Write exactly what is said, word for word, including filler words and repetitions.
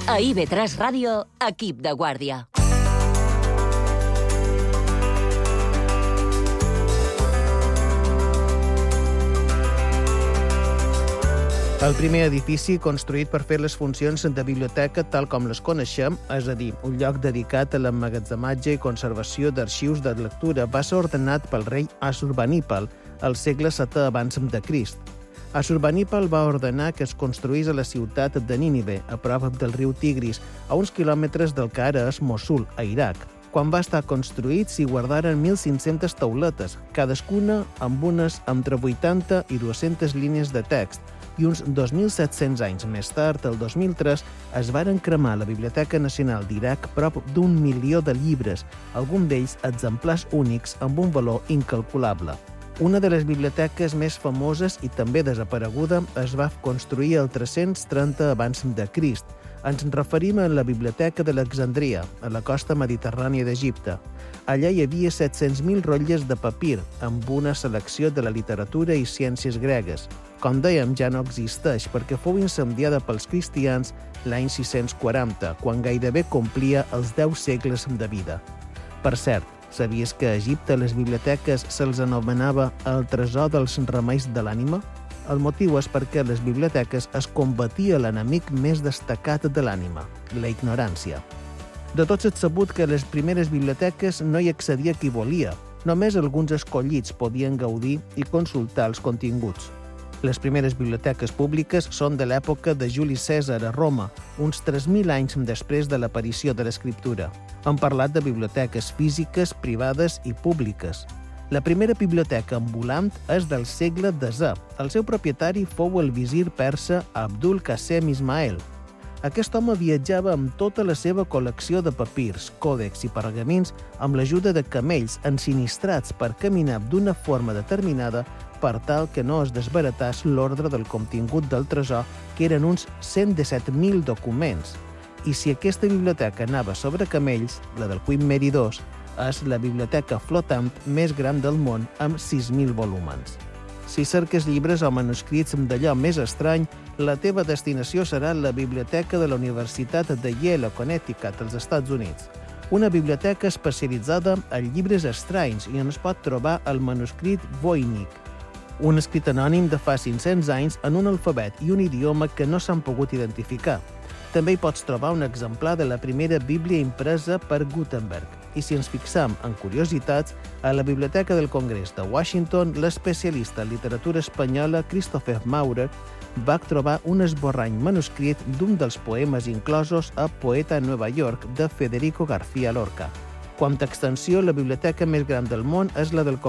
A I V tres Ràdio, equip de guàrdia. El primer edifici construït per fer les funcions de biblioteca tal com les coneixem, és a dir, un lloc dedicat a l'emmagatzematge i conservació d'arxius de lectura, va ser ordenat pel rei Assurbanipal al segle setè abans de Crist. Assurbanipal va ordenar que es construís a la ciutat de Nínive, a prop del riu Tigris, a uns quilòmetres del que ara és Mossul, a Iraq. Quan va estar construït, s'hi guardaren mil cinc-centes tauletes, cadascuna amb unes entre vuitanta i dues-centes línies de text, i uns dos mil set-cents anys més tard, el dos mil tres, es varen cremar a la Biblioteca Nacional d'Iraq prop d'un milió de llibres, alguns d'ells exemplars únics amb un valor incalculable. Una de les biblioteques més famoses i també desapareguda es va construir el tres-cents trenta abans de Crist. Ens referim a la Biblioteca d'Alexandria, a la costa mediterrània d'Egipte. Allà hi havia set-cents mil rotlles de papir, amb una selecció de la literatura i ciències gregues. Com dèiem, ja no existeix perquè fou incendiada pels cristians l'any sis-cents quaranta, quan gairebé complia els deu segles de vida. Per cert, sabies que a Egipte les biblioteques se'ls anomenava el tresor dels remeis de l'ànima? El motiu és perquè a les biblioteques es combatia l'enemic més destacat de l'ànima, la ignorància. De tots és sabut que a les primeres biblioteques no hi accedia qui volia. Només alguns escollits podien gaudir i consultar els continguts. Les primeres biblioteques públiques són de l'època de Juli Cèsar a Roma, uns tres mil anys després de l'aparició de l'escriptura. Hem parlat de biblioteques físiques, privades i públiques. La primera biblioteca ambulant és del segle desè. El seu propietari fou el visir persa Abdul Qasim Ismail. Aquest home viatjava amb tota la seva col·lecció de papirs, còdex i pergamins amb l'ajuda de camells ensinistrats per caminar d'una forma determinada per tal que no es desbaratàs l'ordre del contingut del tresor, que eren uns cent disset mil documents. I si aquesta biblioteca anava sobre camells, la del Queen Mary dos, és la biblioteca flotant més gran del món amb sis mil volúmens. Si cerques llibres o manuscrits d'allò més estrany, la teva destinació serà la Biblioteca de la Universitat de Yale, a Connecticut, als Estats Units. Una biblioteca especialitzada en llibres estranys i on es pot trobar el manuscrit Voynich, un escrit anònim de fa cinc-cents anys en un alfabet i un idioma que no s'han pogut identificar. També hi pots trobar un exemplar de la primera Bíblia impresa per Gutenberg. I si ens fixam en curiositats, a la Biblioteca del Congrés de Washington, l'especialista en literatura espanyola Christopher Maurer va trobar un esborrany manuscrit d'un dels poemes inclosos a Poeta a Nova York de Federico García Lorca. Quant a extensió, la biblioteca més gran del món és la del